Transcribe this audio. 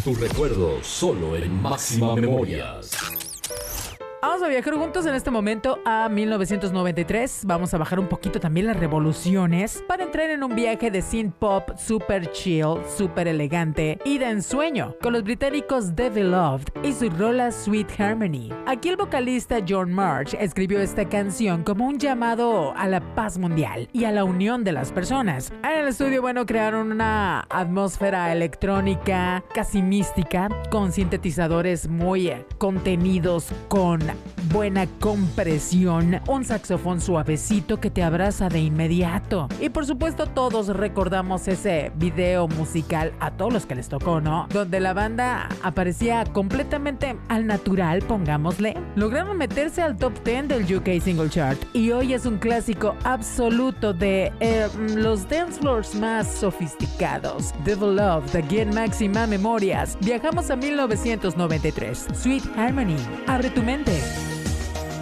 tus recuerdos solo en Máxima Memorias. Vamos a viajar juntos en este momento a 1993. Vamos a bajar un poquito también las revoluciones para entrar en un viaje de synth pop super chill, super elegante y de ensueño con los británicos The Beloved y su rola Sweet Harmony. Aquí el vocalista John March escribió esta canción como un llamado a la paz mundial y a la unión de las personas. En el estudio, crearon una atmósfera electrónica casi mística con sintetizadores muy contenidos, con buena compresión, un saxofón suavecito que te abraza de inmediato. Y por supuesto todos recordamos ese video musical, a todos los que les tocó, ¿no? Donde la banda aparecía completamente al natural, pongámosle. Lograron meterse al top 10 del UK Single Chart y hoy es un clásico absoluto de los dance floors más sofisticados. The Beloved, aquí en Máxima Memorias. Viajamos a 1993. Sweet Harmony. Abre tu mente.